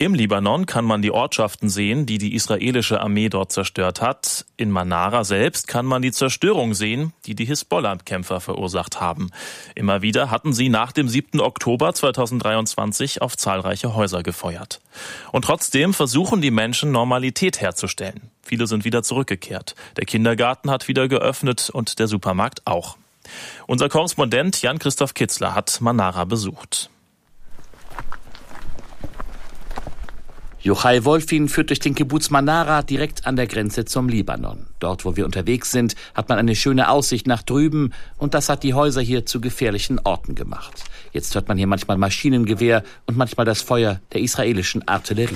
Im Libanon kann man die Ortschaften sehen, die die israelische Armee dort zerstört hat. In Manara selbst kann man die Zerstörung sehen, die die Hisbollah-Kämpfer verursacht haben. Immer wieder hatten sie nach dem 7. Oktober 2023 auf zahlreiche Häuser gefeuert. Und trotzdem versuchen die Menschen, Normalität herzustellen. Viele sind wieder zurückgekehrt. Der Kindergarten hat wieder geöffnet und der Supermarkt auch. Unser Korrespondent Jan-Christoph Kitzler hat Manara besucht. Yochai Wolfin führt durch den Kibbuz Manara direkt an der Grenze zum Libanon. Dort, wo wir unterwegs sind, hat man eine schöne Aussicht nach drüben und das hat die Häuser hier zu gefährlichen Orten gemacht. Jetzt hört man hier manchmal Maschinengewehr und manchmal das Feuer der israelischen Artillerie.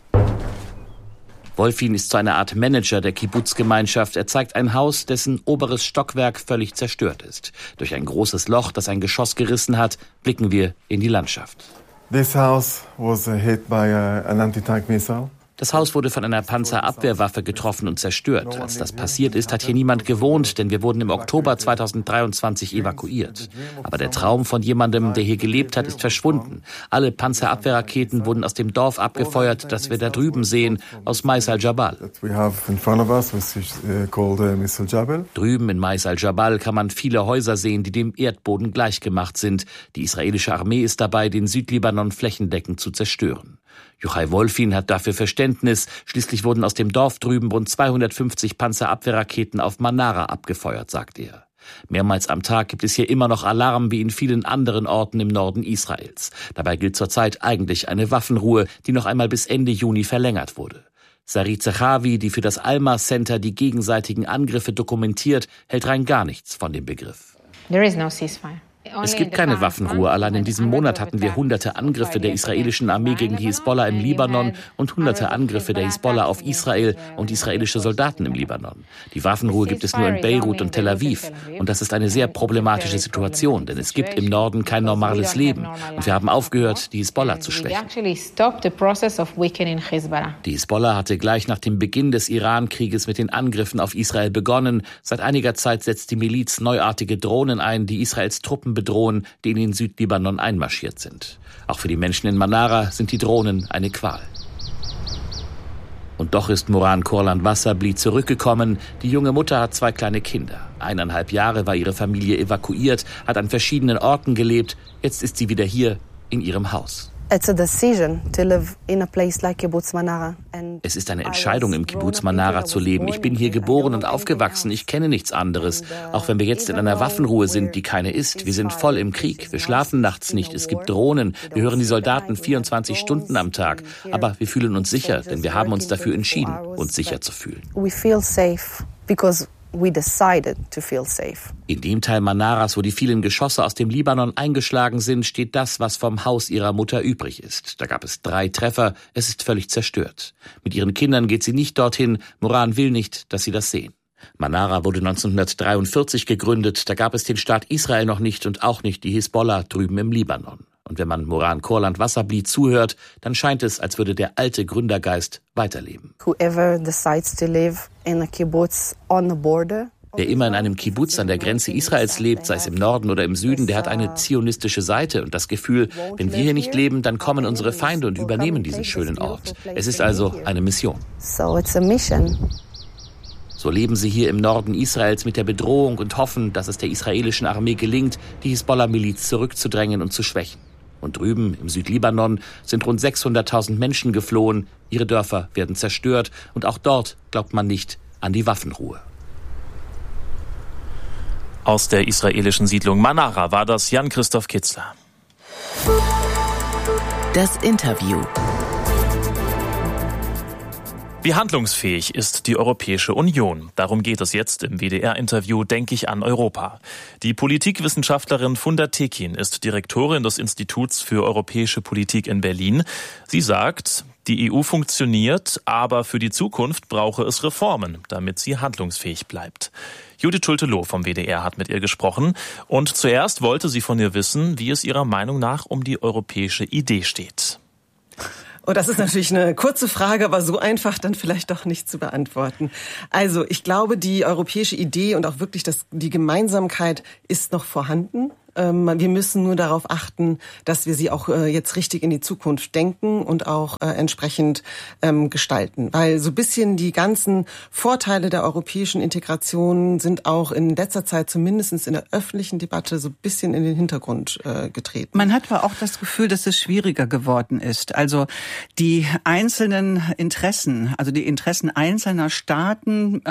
Wolfin ist so eine Art Manager der Kibbuz-Gemeinschaft. Er zeigt ein Haus, dessen oberes Stockwerk völlig zerstört ist. Durch ein großes Loch, das ein Geschoss gerissen hat, blicken wir in die Landschaft. This house was hit by an anti-tank missile. Das Haus wurde von einer Panzerabwehrwaffe getroffen und zerstört. Als das passiert ist, hat hier niemand gewohnt, denn wir wurden im Oktober 2023 evakuiert. Aber der Traum von jemandem, der hier gelebt hat, ist verschwunden. Alle Panzerabwehrraketen wurden aus dem Dorf abgefeuert, das wir da drüben sehen, aus Mais al-Jabal. Drüben in Mais al-Jabal kann man viele Häuser sehen, die dem Erdboden gleichgemacht sind. Die israelische Armee ist dabei, den Südlibanon flächendeckend zu zerstören. Yochai Wolfin hat dafür Verständnis. Schließlich wurden aus dem Dorf drüben rund 250 Panzerabwehrraketen auf Manara abgefeuert, sagt er. Mehrmals am Tag gibt es hier immer noch Alarm, wie in vielen anderen Orten im Norden Israels. Dabei gilt zurzeit eigentlich eine Waffenruhe, die noch einmal bis Ende Juni verlängert wurde. Sarit Zechavi, die für das Alma Center die gegenseitigen Angriffe dokumentiert, hält rein gar nichts von dem Begriff. There is no ceasefire. Es gibt keine Waffenruhe. Allein in diesem Monat hatten wir hunderte Angriffe der israelischen Armee gegen die Hisbollah im Libanon und hunderte Angriffe der Hisbollah auf Israel und israelische Soldaten im Libanon. Die Waffenruhe gibt es nur in Beirut und Tel Aviv. Und das ist eine sehr problematische Situation, denn es gibt im Norden kein normales Leben. Und wir haben aufgehört, die Hisbollah zu schwächen. Die Hisbollah hatte gleich nach dem Beginn des Iran-Krieges mit den Angriffen auf Israel begonnen. Seit einiger Zeit setzt die Miliz neuartige Drohnen ein, die Israels Truppen bedrohen, die in den Südlibanon einmarschiert sind. Auch für die Menschen in Manara sind die Drohnen eine Qual. Und doch ist Moran Korland-Wassabli zurückgekommen. Die junge Mutter hat 2 kleine Kinder. 1,5 Jahre war ihre Familie evakuiert, hat an verschiedenen Orten gelebt. Jetzt ist sie wieder hier in ihrem Haus. Es ist eine Entscheidung, im Kibbuz Manara zu leben. Ich bin hier geboren und aufgewachsen. Ich kenne nichts anderes. Auch wenn wir jetzt in einer Waffenruhe sind, die keine ist. Wir sind voll im Krieg. Wir schlafen nachts nicht. Es gibt Drohnen. Wir hören die Soldaten 24 Stunden am Tag. Aber wir fühlen uns sicher, denn wir haben uns dafür entschieden, uns sicher zu fühlen. In dem Teil Manaras, wo die vielen Geschosse aus dem Libanon eingeschlagen sind, steht das, was vom Haus ihrer Mutter übrig ist. Da gab es 3 Treffer, es ist völlig zerstört. Mit ihren Kindern geht sie nicht dorthin, Moran will nicht, dass sie das sehen. Manara wurde 1943 gegründet, da gab es den Staat Israel noch nicht und auch nicht die Hisbollah drüben im Libanon. Und wenn man Moran Korland-Wassabli zuhört, dann scheint es, als würde der alte Gründergeist weiterleben. Wer immer in einem Kibbuz an der Grenze Israels lebt, sei es im Norden oder im Süden, der hat eine zionistische Seite und das Gefühl, wenn wir hier nicht leben, dann kommen unsere Feinde und übernehmen diesen schönen Ort. Es ist also eine Mission. So leben sie hier im Norden Israels mit der Bedrohung und hoffen, dass es der israelischen Armee gelingt, die Hisbollah-Miliz zurückzudrängen und zu schwächen. Und drüben im Südlibanon sind rund 600.000 Menschen geflohen. Ihre Dörfer werden zerstört und auch dort glaubt man nicht an die Waffenruhe. Aus der israelischen Siedlung Manara war das Jan-Christoph Kitzler. Das Interview. Wie handlungsfähig ist die Europäische Union? Darum geht es jetzt im WDR-Interview Denk ich an Europa. Die Politikwissenschaftlerin Funda Tekin ist Direktorin des Instituts für europäische Politik in Berlin. Sie sagt, die EU funktioniert, aber für die Zukunft brauche es Reformen, damit sie handlungsfähig bleibt. Judith Schulte-Loh vom WDR hat mit ihr gesprochen und zuerst wollte sie von ihr wissen, wie es ihrer Meinung nach um die europäische Idee steht. Oh, das ist natürlich eine kurze Frage, aber so einfach dann vielleicht doch nicht zu beantworten. Also, ich glaube, die europäische Idee und auch wirklich die Gemeinsamkeit ist noch vorhanden. Wir müssen nur darauf achten, dass wir sie auch jetzt richtig in die Zukunft denken und auch entsprechend gestalten. Weil so ein bisschen die ganzen Vorteile der europäischen Integration sind auch in letzter Zeit zumindest in der öffentlichen Debatte so ein bisschen in den Hintergrund getreten. Man hat aber auch das Gefühl, dass es schwieriger geworden ist. Also die einzelnen Interessen, also die Interessen einzelner Staaten,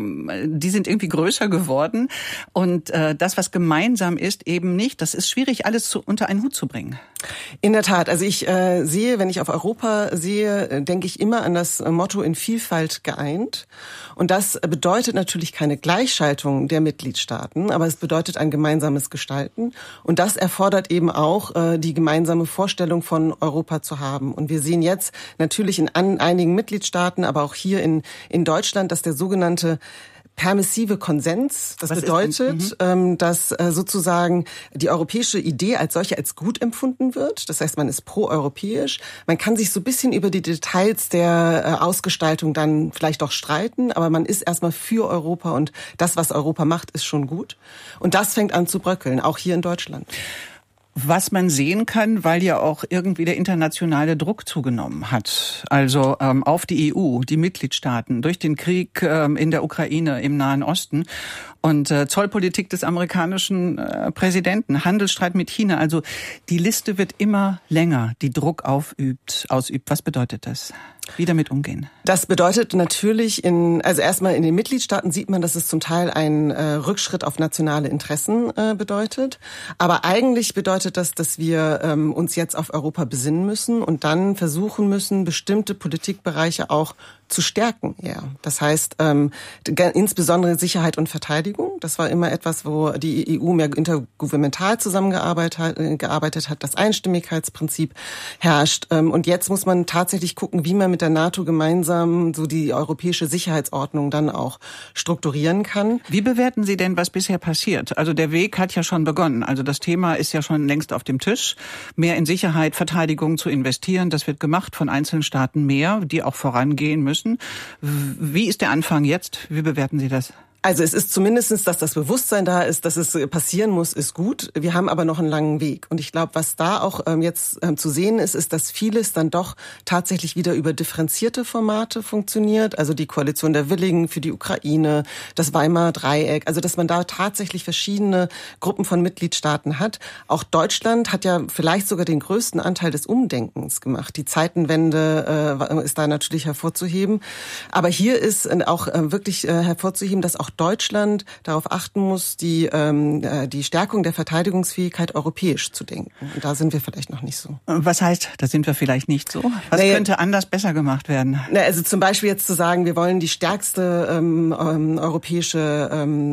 die sind irgendwie größer geworden. Und das, was gemeinsam ist, eben nicht. Das ist schwierig, alles unter einen Hut zu bringen. In der Tat. Also ich sehe, wenn ich auf Europa sehe, denke ich immer an das Motto in Vielfalt geeint. Und das bedeutet natürlich keine Gleichschaltung der Mitgliedstaaten, aber es bedeutet ein gemeinsames Gestalten. Und das erfordert eben auch, die gemeinsame Vorstellung von Europa zu haben. Und wir sehen jetzt natürlich in einigen Mitgliedstaaten, aber auch hier in Deutschland, dass der sogenannte permissive Konsens, das bedeutet, dass sozusagen die europäische Idee als solche als gut empfunden wird. Das heißt, man ist pro-europäisch. Man kann sich so ein bisschen über die Details der Ausgestaltung dann vielleicht doch streiten, aber man ist erstmal für Europa und das, was Europa macht, ist schon gut. Und das fängt an zu bröckeln, auch hier in Deutschland. Was man sehen kann, weil ja auch irgendwie der internationale Druck zugenommen hat. Also auf die EU, die Mitgliedstaaten, durch den Krieg in der Ukraine, im Nahen Osten und Zollpolitik des amerikanischen Präsidenten, Handelsstreit mit China. Also die Liste wird immer länger, die Druck ausübt. Was bedeutet das? Wie damit umgehen? Das bedeutet natürlich also erstmal in den Mitgliedstaaten sieht man, dass es zum Teil einen Rückschritt auf nationale Interessen bedeutet. Aber eigentlich bedeutet das, dass wir uns jetzt auf Europa besinnen müssen und dann versuchen müssen, bestimmte Politikbereiche auch zu stärken. Ja. Das heißt, insbesondere Sicherheit und Verteidigung. Das war immer etwas, wo die EU mehr intergouvernemental zusammengearbeitet hat. Das Einstimmigkeitsprinzip herrscht. Und jetzt muss man tatsächlich gucken, wie man mit der NATO gemeinsam so die europäische Sicherheitsordnung dann auch strukturieren kann. Wie bewerten Sie denn, was bisher passiert? Also der Weg hat ja schon begonnen. Also das Thema ist ja schon längst auf dem Tisch. Mehr in Sicherheit, Verteidigung zu investieren, das wird gemacht von einzelnen Staaten mehr, die auch vorangehen müssen. Wie ist der Anfang jetzt? Wie bewerten Sie das? Also es ist zumindestens, dass das Bewusstsein da ist, dass es passieren muss, ist gut. Wir haben aber noch einen langen Weg. Und ich glaube, was da auch jetzt zu sehen ist, dass vieles dann doch tatsächlich wieder über differenzierte Formate funktioniert. Also die Koalition der Willigen für die Ukraine, das Weimarer Dreieck. Also dass man da tatsächlich verschiedene Gruppen von Mitgliedstaaten hat. Auch Deutschland hat ja vielleicht sogar den größten Anteil des Umdenkens gemacht. Die Zeitenwende ist da natürlich hervorzuheben. Aber hier ist auch wirklich hervorzuheben, dass auch Deutschland darauf achten muss, die Stärkung der Verteidigungsfähigkeit europäisch zu denken. Und da sind wir vielleicht noch nicht so. Was heißt, da sind wir vielleicht nicht so? Was könnte anders besser gemacht werden? Also zum Beispiel jetzt zu sagen, wir wollen die stärkste europäische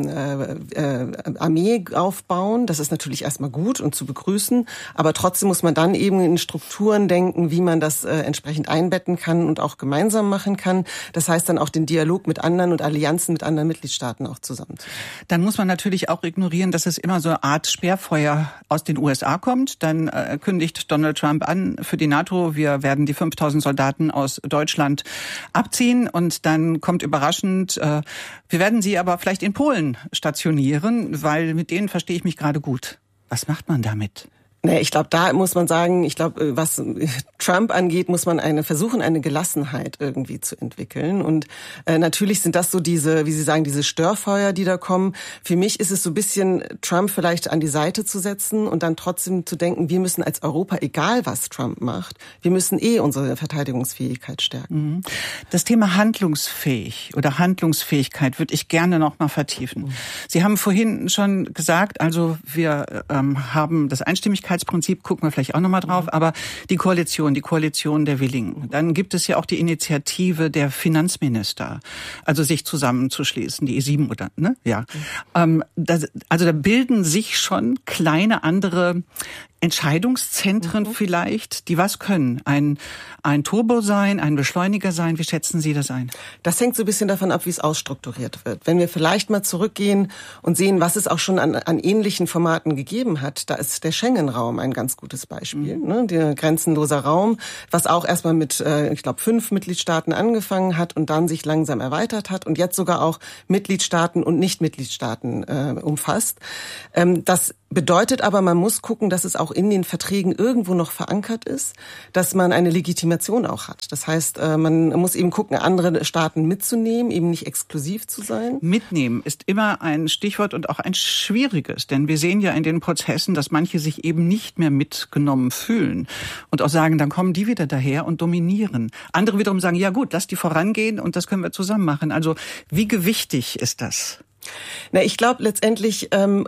Armee aufbauen. Das ist natürlich erstmal gut und zu begrüßen. Aber trotzdem muss man dann eben in Strukturen denken, wie man das entsprechend einbetten kann und auch gemeinsam machen kann. Das heißt dann auch den Dialog mit anderen und Allianzen mit anderen Mitgliedstaaten auch zusammen. Dann muss man natürlich auch ignorieren, dass es immer so eine Art Sperrfeuer aus den USA kommt. Dann kündigt Donald Trump an für die NATO, wir werden die 5.000 Soldaten aus Deutschland abziehen. Und dann kommt überraschend, wir werden sie aber vielleicht in Polen stationieren, weil mit denen verstehe ich mich gerade gut. Was macht man damit? Ich glaube, da muss man sagen, was Trump angeht, muss man versuchen, eine Gelassenheit irgendwie zu entwickeln. Und natürlich sind das so diese, wie Sie sagen, diese Störfeuer, die da kommen. Für mich ist es so ein bisschen, Trump vielleicht an die Seite zu setzen und dann trotzdem zu denken, wir müssen als Europa, egal was Trump macht, wir müssen unsere Verteidigungsfähigkeit stärken. Das Thema handlungsfähig oder Handlungsfähigkeit würde ich gerne noch mal vertiefen. Sie haben vorhin schon gesagt, also wir haben das Einstimmigkeitsprinzip, gucken wir vielleicht auch nochmal drauf, aber die Koalition der Willigen. Dann gibt es ja auch die Initiative der Finanzminister, also sich zusammenzuschließen, die E7 oder, ne? Ja. Also da bilden sich schon kleine andere Entscheidungszentren vielleicht, die was können? Ein Turbo sein, ein Beschleuniger sein? Wie schätzen Sie das ein? Das hängt so ein bisschen davon ab, wie es ausstrukturiert wird. Wenn wir vielleicht mal zurückgehen und sehen, was es auch schon an ähnlichen Formaten gegeben hat, da ist der Schengen-Raum Schengen-Raum ein ganz gutes Beispiel. Ne? Der grenzenloser Raum, was auch erstmal mit, ich glaube, 5 Mitgliedstaaten angefangen hat und dann sich langsam erweitert hat und jetzt sogar auch Mitgliedstaaten und Nicht-Mitgliedstaaten umfasst. Das bedeutet aber, man muss gucken, dass es auch in den Verträgen irgendwo noch verankert ist, dass man eine Legitimation auch hat. Das heißt, man muss eben gucken, andere Staaten mitzunehmen, eben nicht exklusiv zu sein. Mitnehmen ist immer ein Stichwort und auch ein schwieriges, denn wir sehen ja in den Prozessen, dass manche sich eben nicht mehr mitgenommen fühlen und auch sagen, dann kommen die wieder daher und dominieren. Andere wiederum sagen, ja gut, lass die vorangehen und das können wir zusammen machen. Also wie gewichtig ist das? Na, ich glaube letztendlich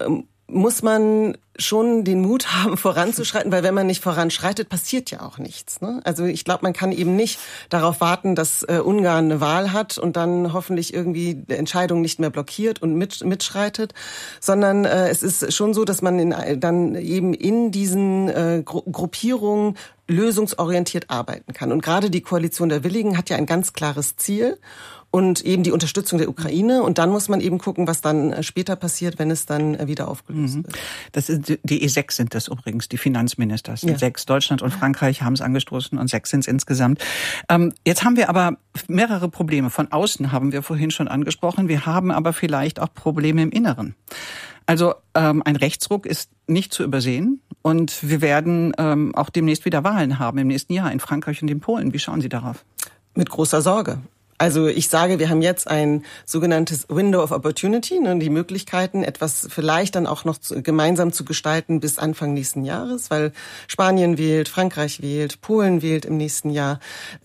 muss man schon den Mut haben, voranzuschreiten, weil wenn man nicht voranschreitet, passiert ja auch nichts. Ne? Also ich glaube, man kann eben nicht darauf warten, dass Ungarn eine Wahl hat und dann hoffentlich irgendwie Entscheidungen nicht mehr blockiert und mitschreitet, sondern es ist schon so, dass man dann eben in diesen Gruppierungen lösungsorientiert arbeiten kann. Und gerade die Koalition der Willigen hat ja ein ganz klares Ziel. Und eben die Unterstützung der Ukraine. Und dann muss man eben gucken, was dann später passiert, wenn es dann wieder aufgelöst wird. Das ist, die E6 sind das übrigens, die Finanzminister. Ja. 6, Deutschland und Frankreich haben es angestoßen und 6 sind es insgesamt. Jetzt haben wir aber mehrere Probleme. Von außen haben wir vorhin schon angesprochen. Wir haben aber vielleicht auch Probleme im Inneren. Also ein Rechtsruck ist nicht zu übersehen. Und wir werden auch demnächst wieder Wahlen haben, im nächsten Jahr in Frankreich und in Polen. Wie schauen Sie darauf? Mit großer Sorge. Also ich sage, wir haben jetzt ein sogenanntes Window of Opportunity, ne, die Möglichkeiten, etwas vielleicht dann auch noch gemeinsam zu gestalten bis Anfang nächsten Jahres, weil Spanien wählt, Frankreich wählt, Polen wählt im nächsten Jahr.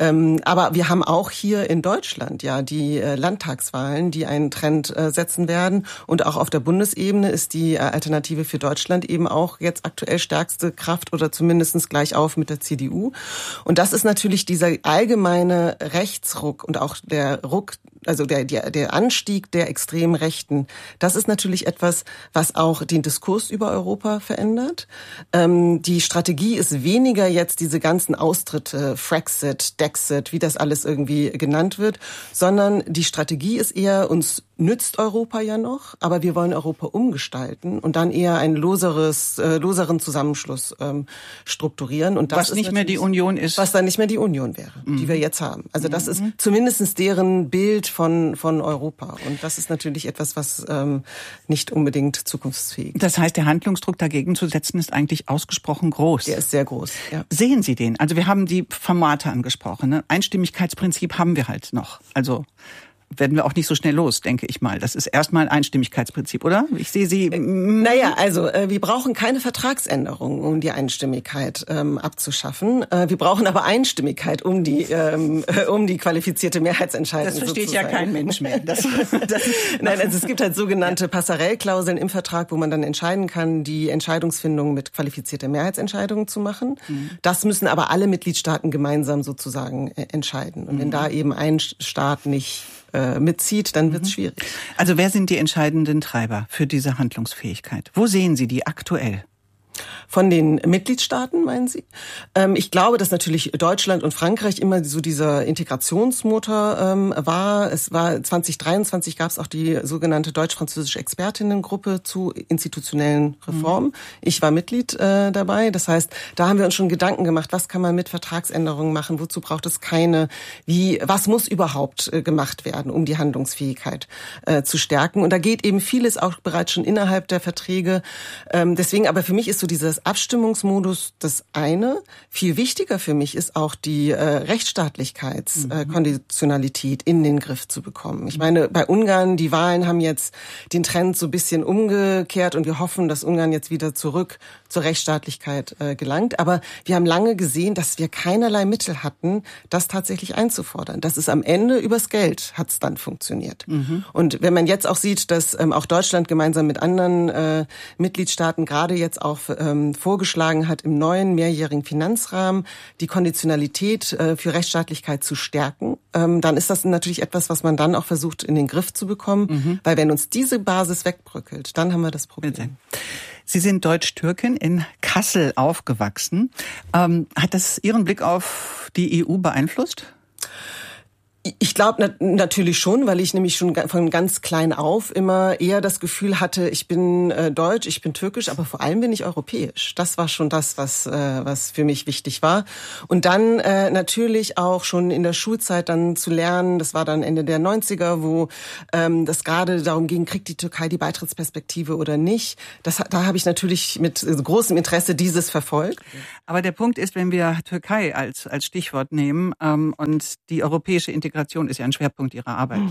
Aber wir haben auch hier in Deutschland ja die Landtagswahlen, die einen Trend setzen werden. Und auch auf der Bundesebene ist die Alternative für Deutschland eben auch jetzt aktuell stärkste Kraft oder zumindest gleich auf mit der CDU. Und das ist natürlich dieser allgemeine Rechtsruck und auch der Ruck, also der Anstieg der extremen Rechten, das ist natürlich etwas, was auch den Diskurs über Europa verändert. Die Strategie ist weniger jetzt diese ganzen Austritte, Frexit, Dexit, wie das alles irgendwie genannt wird, sondern die Strategie ist eher, uns nützt Europa ja noch, aber wir wollen Europa umgestalten und dann eher einen loseren Zusammenschluss strukturieren. Und das was nicht mehr die Union ist. Was dann nicht mehr die Union wäre, die wir jetzt haben. Also das ist zumindest deren Bild von Europa. Und das ist natürlich etwas, was nicht unbedingt zukunftsfähig ist. Das heißt, der Handlungsdruck dagegen zu setzen ist eigentlich ausgesprochen groß. Der ist sehr groß, ja. Sehen Sie den? Also wir haben die Formate angesprochen. Ne? Einstimmigkeitsprinzip haben wir halt noch. Also werden wir auch nicht so schnell los, denke ich mal. Das ist erstmal ein Einstimmigkeitsprinzip, oder? Ich sehe Sie... Naja, also wir brauchen keine Vertragsänderung, um die Einstimmigkeit abzuschaffen. Wir brauchen aber Einstimmigkeit, um die qualifizierte Mehrheitsentscheidung Das versteht sozusagen. Ja kein Mensch mehr. Nein, also es gibt halt sogenannte Passerellklauseln im Vertrag, wo man dann entscheiden kann, die Entscheidungsfindung mit qualifizierter Mehrheitsentscheidung zu machen. Das müssen aber alle Mitgliedstaaten gemeinsam sozusagen entscheiden. Und wenn da eben ein Staat nicht mitzieht, dann wird es schwierig. Also wer sind die entscheidenden Treiber für diese Handlungsfähigkeit? Wo sehen Sie die aktuell? Von den Mitgliedstaaten, meinen Sie? Ich glaube, dass natürlich Deutschland und Frankreich immer so dieser Integrationsmotor war. Es war 2023 gab es auch die sogenannte deutsch-französische Expertinnengruppe zu institutionellen Reformen. Ich war Mitglied dabei. Das heißt, da haben wir uns schon Gedanken gemacht, was kann man mit Vertragsänderungen machen, wozu braucht es keine, was muss überhaupt gemacht werden, um die Handlungsfähigkeit zu stärken. Und da geht eben vieles auch bereits schon innerhalb der Verträge. Deswegen, aber für mich ist so dieses Abstimmungsmodus das eine. Viel wichtiger für mich ist auch die Rechtsstaatlichkeitskonditionalität in den Griff zu bekommen. Ich meine, bei Ungarn, die Wahlen haben jetzt den Trend so ein bisschen umgekehrt und wir hoffen, dass Ungarn jetzt wieder zurück zur Rechtsstaatlichkeit gelangt. Aber wir haben lange gesehen, dass wir keinerlei Mittel hatten, das tatsächlich einzufordern. Das ist am Ende übers Geld hat es dann funktioniert. Und wenn man jetzt auch sieht, dass auch Deutschland gemeinsam mit anderen Mitgliedstaaten gerade jetzt auch vorgeschlagen hat, im neuen mehrjährigen Finanzrahmen die Konditionalität für Rechtsstaatlichkeit zu stärken, dann ist das natürlich etwas, was man dann auch versucht in den Griff zu bekommen. Weil wenn uns diese Basis wegbröckelt, dann haben wir das Problem. Sie sind Deutsch-Türkin, in Kassel aufgewachsen. Hat das Ihren Blick auf die EU beeinflusst? Ich glaube natürlich schon, weil ich nämlich schon von ganz klein auf immer eher das Gefühl hatte, ich bin deutsch, ich bin türkisch, aber vor allem bin ich europäisch. Das war schon das, was für mich wichtig war. Und dann natürlich auch schon in der Schulzeit dann zu lernen, das war dann Ende der 90er, wo das gerade darum ging, kriegt die Türkei die Beitrittsperspektive oder nicht. Da habe ich natürlich mit großem Interesse dieses verfolgt. Aber der Punkt ist, wenn wir Türkei als Stichwort nehmen und die europäische Integration ist ja ein Schwerpunkt Ihrer Arbeit.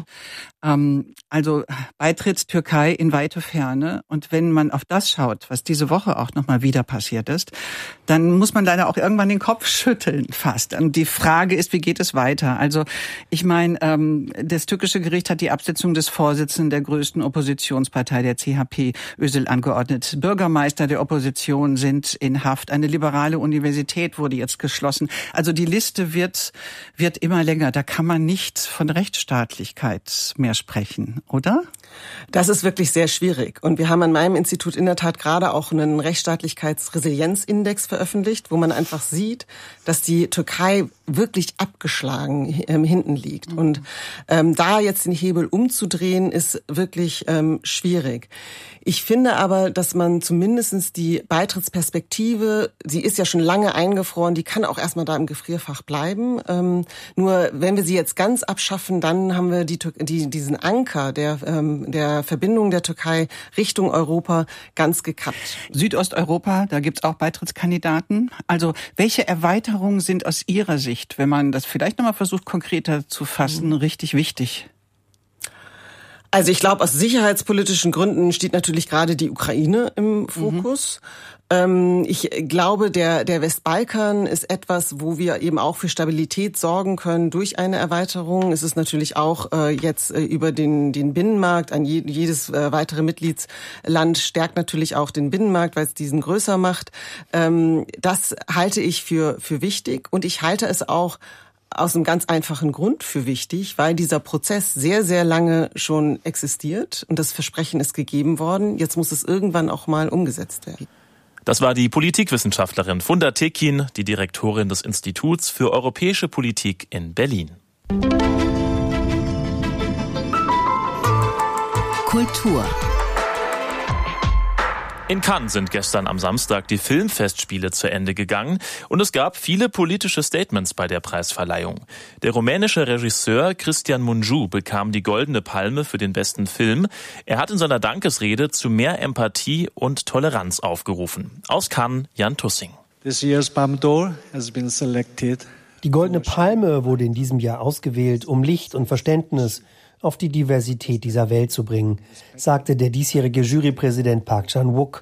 Also Beitrittstürkei in weite Ferne. Und wenn man auf das schaut, was diese Woche auch nochmal wieder passiert ist, dann muss man leider auch irgendwann den Kopf schütteln fast. Und die Frage ist, wie geht es weiter? Also ich meine, das türkische Gericht hat die Absetzung des Vorsitzenden der größten Oppositionspartei, der CHP, Özil, angeordnet. Bürgermeister der Opposition sind in Haft. Eine liberale Universität wurde jetzt geschlossen. Also die Liste wird immer länger. Da kann man nicht von Rechtsstaatlichkeit mehr sprechen, oder? Das ist wirklich sehr schwierig. Und wir haben an meinem Institut in der Tat gerade auch einen Rechtsstaatlichkeitsresilienzindex veröffentlicht, wo man einfach sieht, dass die Türkei wirklich abgeschlagen hinten liegt. Und da jetzt den Hebel umzudrehen, ist wirklich schwierig. Ich finde aber, dass man zumindest die Beitrittsperspektive, sie ist ja schon lange eingefroren, die kann auch erstmal da im Gefrierfach bleiben. Nur wenn wir sie jetzt ganz abschaffen, dann haben wir diesen Anker der Verbindung der Türkei Richtung Europa ganz gekappt. Südosteuropa, da gibt's auch Beitrittskandidaten. Also welche Erweiterungen sind aus Ihrer Sicht, wenn man das vielleicht nochmal versucht konkreter zu fassen, richtig wichtig? Also ich glaube, aus sicherheitspolitischen Gründen steht natürlich gerade die Ukraine im Fokus. Ich glaube, der Westbalkan ist etwas, wo wir eben auch für Stabilität sorgen können durch eine Erweiterung. Es ist natürlich auch jetzt über den Binnenmarkt. Jedes weitere Mitgliedsland stärkt natürlich auch den Binnenmarkt, weil es diesen größer macht. Das halte ich für wichtig, und ich halte es auch aus einem ganz einfachen Grund für wichtig, weil dieser Prozess sehr, sehr lange schon existiert und das Versprechen ist gegeben worden. Jetzt muss es irgendwann auch mal umgesetzt werden. Das war die Politikwissenschaftlerin Funda Tekin, die Direktorin des Instituts für europäische Politik in Berlin. Kultur. In Cannes sind gestern am Samstag die Filmfestspiele zu Ende gegangen und es gab viele politische Statements bei der Preisverleihung. Der rumänische Regisseur Cristian Mungiu bekam die Goldene Palme für den besten Film. Er hat in seiner Dankesrede zu mehr Empathie und Toleranz aufgerufen. Aus Cannes, Jan Tussing. This year's Palme d'Or has been selected. Die Goldene Palme wurde in diesem Jahr ausgewählt, um Licht und Verständnis auf die Diversität dieser Welt zu bringen, sagte der diesjährige Jurypräsident Park Chan-wook.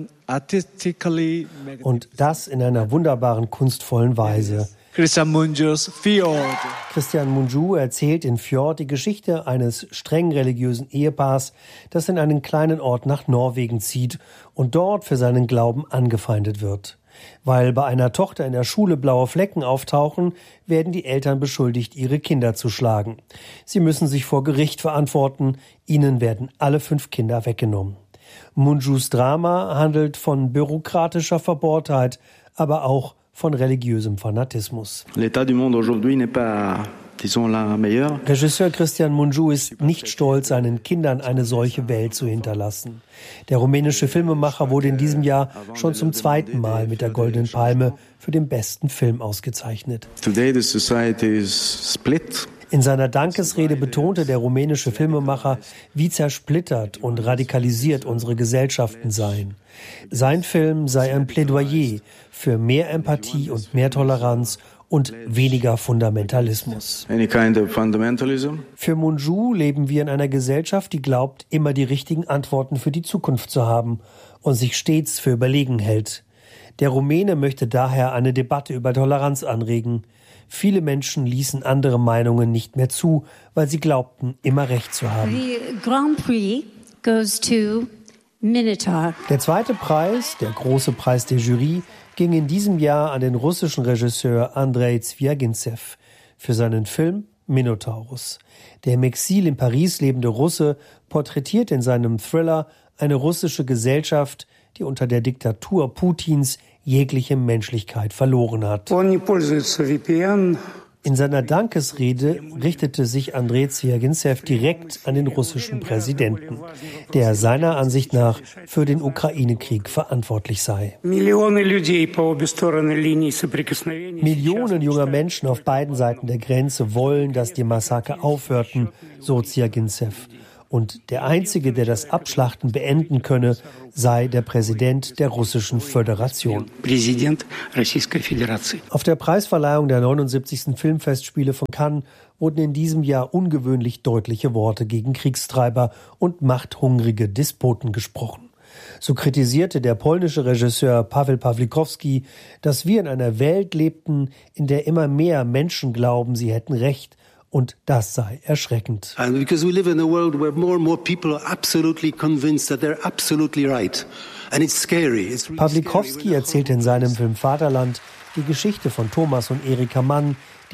Und das in einer wunderbaren, kunstvollen Weise. Cristian Mungiu's Fjord. Cristian Mungiu erzählt in Fjord die Geschichte eines streng religiösen Ehepaars, das in einen kleinen Ort nach Norwegen zieht und dort für seinen Glauben angefeindet wird. Weil bei einer Tochter in der Schule blaue Flecken auftauchen, werden die Eltern beschuldigt, ihre Kinder zu schlagen. Sie müssen sich vor Gericht verantworten, ihnen werden alle 5 Kinder weggenommen. Mungius Drama handelt von bürokratischer Verbohrtheit, aber auch von religiösem Fanatismus. L'état du monde aujourd'hui n'est pas, disons, la meilleure. Regisseur Cristian Mungiu ist nicht stolz, seinen Kindern eine solche Welt zu hinterlassen. Der rumänische Filmemacher wurde in diesem Jahr schon zum 2. Mal mit der Goldenen Palme für den besten Film ausgezeichnet. Today the society is split. In seiner Dankesrede betonte der rumänische Filmemacher, wie zersplittert und radikalisiert unsere Gesellschaften seien. Sein Film sei ein Plädoyer für mehr Empathie und mehr Toleranz und weniger Fundamentalismus. Any kind of fundamentalism. Für Mungiu leben wir in einer Gesellschaft, die glaubt, immer die richtigen Antworten für die Zukunft zu haben und sich stets für überlegen hält. Der Rumäne möchte daher eine Debatte über Toleranz anregen. Viele Menschen ließen andere Meinungen nicht mehr zu, weil sie glaubten, immer Recht zu haben. The Grand Prix goes to Minotaur. Der zweite Preis, der große Preis der Jury, ging in diesem Jahr an den russischen Regisseur Andrei Zwjagintsev für seinen Film Minotaurus. Der im Exil in Paris lebende Russe porträtiert in seinem Thriller eine russische Gesellschaft, die unter der Diktatur Putins jegliche Menschlichkeit verloren hat. In seiner Dankesrede richtete sich Andrei Zjagintsev direkt an den russischen Präsidenten, der seiner Ansicht nach für den Ukraine-Krieg verantwortlich sei. Millionen junger Menschen auf beiden Seiten der Grenze wollen, dass die Massaker aufhörten, so Zjagintsev. Und der Einzige, der das Abschlachten beenden könne, sei der Präsident der Russischen Föderation. Auf der Preisverleihung der 79. Filmfestspiele von Cannes wurden in diesem Jahr ungewöhnlich deutliche Worte gegen Kriegstreiber und machthungrige Despoten gesprochen. So kritisierte der polnische Regisseur Paweł Pawlikowski, dass wir in einer Welt lebten, in der immer mehr Menschen glauben, sie hätten Recht. Und das sei erschreckend. Because we live in a world where more and more people are absolutely convinced that they're absolutely right. And it's scary. Pawlikowski erzählte in seinem Film Vaterland die Geschichte von Thomas und Erika Mann, die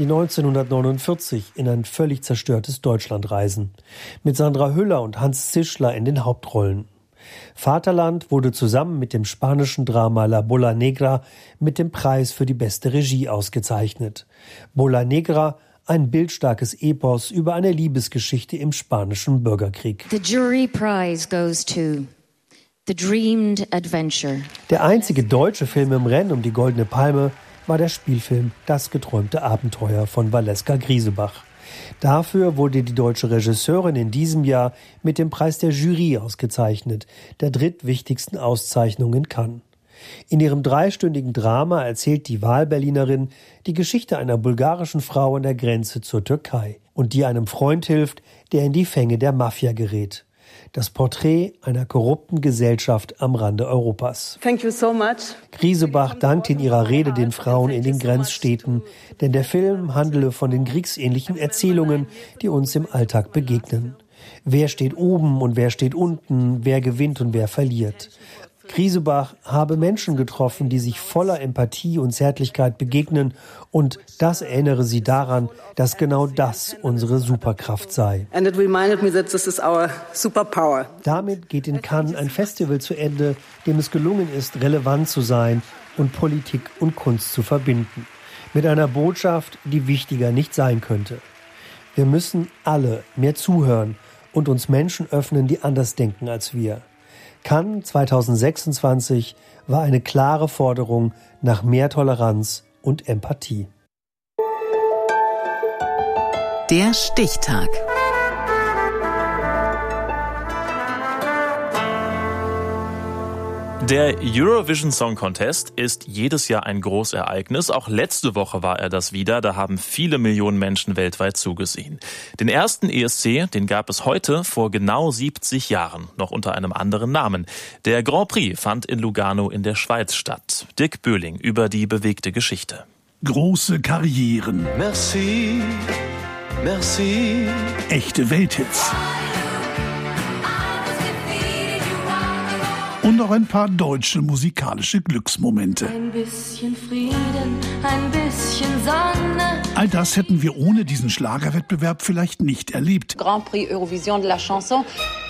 1949 in ein völlig zerstörtes Deutschland reisen. Mit Sandra Hüller und Hans Zischler in den Hauptrollen. Vaterland wurde zusammen mit dem spanischen Drama La Bola Negra mit dem Preis für die beste Regie ausgezeichnet. Bola Negra, ein bildstarkes Epos über eine Liebesgeschichte im spanischen Bürgerkrieg. The jury prize goes to The Dreamed Adventure. Der einzige deutsche Film im Rennen um die Goldene Palme war der Spielfilm Das geträumte Abenteuer von Valeska Griesebach. Dafür wurde die deutsche Regisseurin in diesem Jahr mit dem Preis der Jury ausgezeichnet, der drittwichtigsten Auszeichnung in Cannes. In ihrem 3-stündigen Drama erzählt die Wahlberlinerin die Geschichte einer bulgarischen Frau an der Grenze zur Türkei und die einem Freund hilft, der in die Fänge der Mafia gerät. Das Porträt einer korrupten Gesellschaft am Rande Europas. Thank you so much. Griesebach dankt in ihrer Rede den Frauen in den Grenzstädten, denn der Film handele von den kriegsähnlichen Erzählungen, die uns im Alltag begegnen. Wer steht oben und wer steht unten, wer gewinnt und wer verliert. Griesebach habe Menschen getroffen, die sich voller Empathie und Zärtlichkeit begegnen, und das erinnere sie daran, dass genau das unsere Superkraft sei. And it reminded me that this is our superpower. Damit geht in Cannes ein Festival zu Ende, dem es gelungen ist, relevant zu sein und Politik und Kunst zu verbinden. Mit einer Botschaft, die wichtiger nicht sein könnte. Wir müssen alle mehr zuhören und uns Menschen öffnen, die anders denken als wir. Cannes 2026 war eine klare Forderung nach mehr Toleranz und Empathie. Der Stichtag. Der Eurovision Song Contest ist jedes Jahr ein Großereignis. Auch letzte Woche war er das wieder. Da haben viele Millionen Menschen weltweit zugesehen. Den ersten ESC, den gab es heute vor genau 70 Jahren, noch unter einem anderen Namen. Der Grand Prix fand in Lugano in der Schweiz statt. Dirk Böhling über die bewegte Geschichte. Große Karrieren. Merci, merci. Echte Welthits. Und auch ein paar deutsche musikalische Glücksmomente. Ein bisschen Frieden, ein bisschen Sonne. All das hätten wir ohne diesen Schlagerwettbewerb vielleicht nicht erlebt. Grand Prix Eurovision de la Chanson.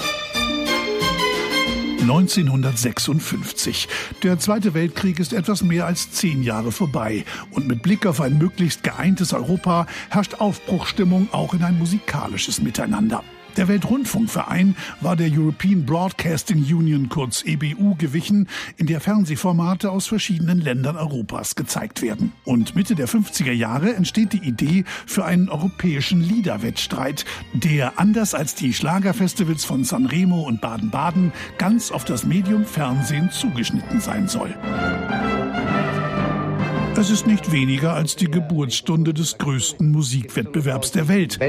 1956. Der Zweite Weltkrieg ist etwas mehr als 10 Jahre vorbei. Und mit Blick auf ein möglichst geeintes Europa herrscht Aufbruchsstimmung auch in ein musikalisches Miteinander. Der Weltrundfunkverein war der European Broadcasting Union, kurz EBU, gewichen, in der Fernsehformate aus verschiedenen Ländern Europas gezeigt werden. Und Mitte der 50er Jahre entsteht die Idee für einen europäischen Liederwettstreit, der, anders als die Schlagerfestivals von Sanremo und Baden-Baden, ganz auf das Medium Fernsehen zugeschnitten sein soll. Es ist nicht weniger als die Geburtsstunde des größten Musikwettbewerbs der Welt.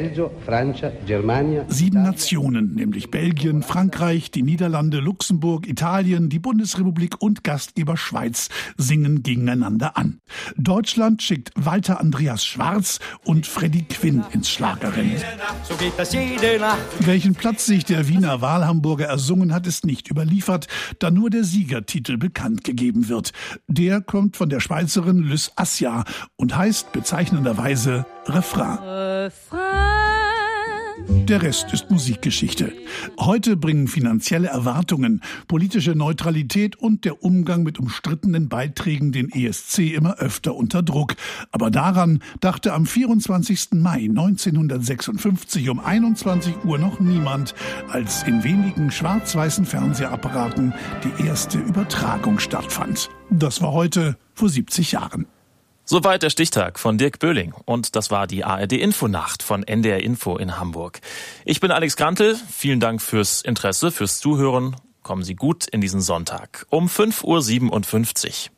7 Nationen, nämlich Belgien, Frankreich, die Niederlande, Luxemburg, Italien, die Bundesrepublik und Gastgeber Schweiz, singen gegeneinander an. Deutschland schickt Walter Andreas Schwarz und Freddie Quinn ins Schlagerrennen. Welchen Platz sich der Wiener Wahlhamburger ersungen hat, ist nicht überliefert, da nur der Siegertitel bekannt gegeben wird. Der kommt von der Schweizerin Lys Assia und heißt bezeichnenderweise Refrain. Refrain, Der Rest ist Musikgeschichte. Heute bringen finanzielle Erwartungen, politische Neutralität und der Umgang mit umstrittenen Beiträgen den ESC immer öfter unter Druck. Aber daran dachte am 24. Mai 1956 um 21 Uhr noch niemand, als in wenigen schwarz-weißen Fernsehapparaten die erste Übertragung stattfand. Das war heute vor 70 Jahren. Soweit der Stichtag von Dirk Böhling. Und das war die ARD-Infonacht von NDR Info in Hamburg. Ich bin Alex Grantl. Vielen Dank fürs Interesse, fürs Zuhören. Kommen Sie gut in diesen Sonntag. Um 5:57 Uhr.